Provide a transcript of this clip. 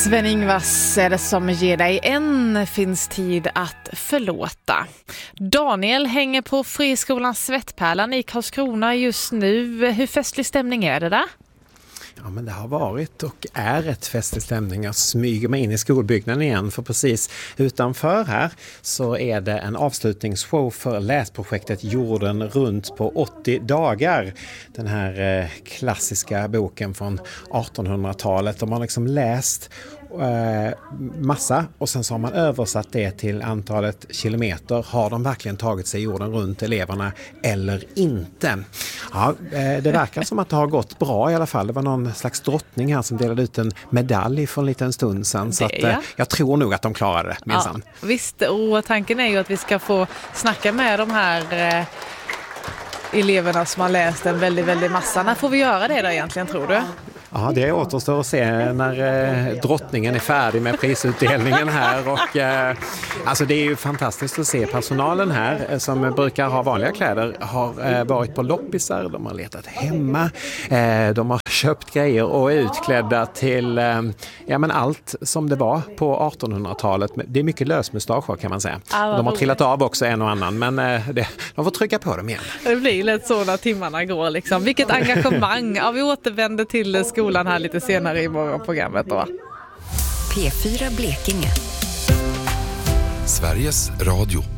Sven-Ingvars är det som ger dig en finns tid att förlåta. Daniel hänger på Friskolans Svettpärlan i Karlskrona just nu. Hur festlig stämning är det där? Ja, men det har varit och är ett festlig stämning. Jag smyger mig in i skolbyggnaden igen, för precis utanför här så är det en avslutningsshow för läsprojektet Jorden runt på 80 dagar. Den här klassiska boken från 1800-talet. De har liksom läst massa och sen så har man översatt det till antalet kilometer. Har de verkligen tagit sig jorden runt, eleverna, eller inte? Ja, det verkar som att det har gått bra i alla fall. Det var någon slags drottning här som delade ut en medalj för en liten stund sedan. Så att, jag tror nog att de klarade det minsann. Ja, visst, och tanken är ju att vi ska få snacka med de här eleverna som har läst en väldigt massa. När får vi göra det då egentligen, tror du? Ja, det återstår att se när drottningen är färdig med prisutdelningen här. Och, alltså det är ju fantastiskt att se personalen här som brukar ha vanliga kläder har varit på loppisar, de har letat hemma, de har köpt grejer och är utklädda till allt som det var på 1800-talet. Det är mycket lösmustager kan man säga. De har trillat av också en och annan, men de får trycka på dem igen. Det blir lätt så när timmarna går liksom. Vilket engagemang! Ja, vi återvänder till skolan här lite senare i morgonprogrammet då. P4 Blekinge. Sveriges Radio.